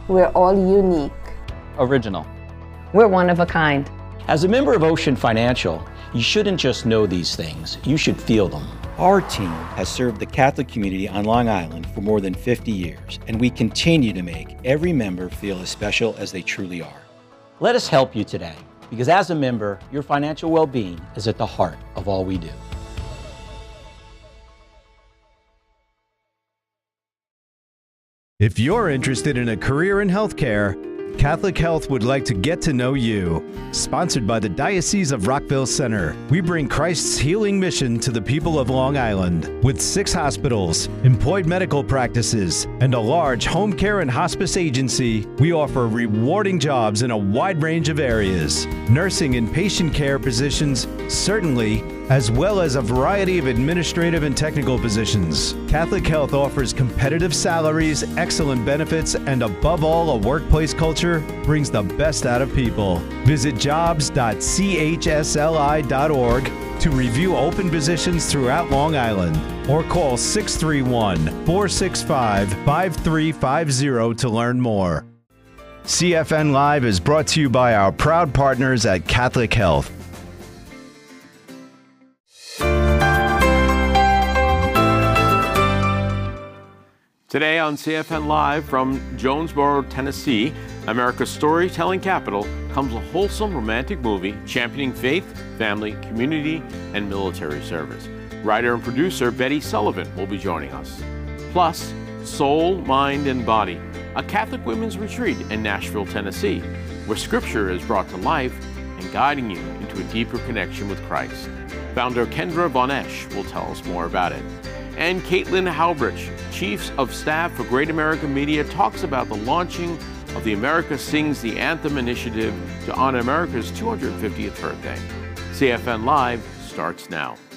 We're all unique. Original. We're one of a kind. As a member of Ocean Financial, you shouldn't just know these things, you should feel them. Our team has served the Catholic community on Long Island for more than 50 years, and we continue to make every member feel as special as they truly are. Let us help you today, because as a member, your financial well-being is at the heart of all we do. If you're interested in a career in healthcare, Catholic Health would like to get to know you. Sponsored by the Diocese of Rockville Center, we bring Christ's healing mission to the people of Long Island. With 6 hospitals, employed medical practices, and a large home care and hospice agency, we offer rewarding jobs in a wide range of areas. Nursing and patient care positions, certainly, as well as a variety of administrative and technical positions. Catholic Health offers competitive salaries, excellent benefits, and above all, a workplace culture brings the best out of people. Visit jobs.chsli.org to review open positions throughout Long Island, or call 631-465-5350 to learn more. CFN Live is brought to you by our proud partners at Catholic Health. Today on CFN Live from Jonesboro, Tennessee, America's storytelling capital, comes a wholesome romantic movie championing faith, family, community, and military service. Writer and producer Betty Sullivan will be joining us. Plus, Soul, Mind, and Body, a Catholic women's retreat in Nashville, Tennessee, where Scripture is brought to life and guiding you into a deeper connection with Christ. Founder Kendra Von Esch will tell us more about it. And Caitlin Halbrich, Chief of Staff for Great American Media, talks about the launching of the America Sings the Anthem initiative to honor America's 250th birthday. CFN Live starts now.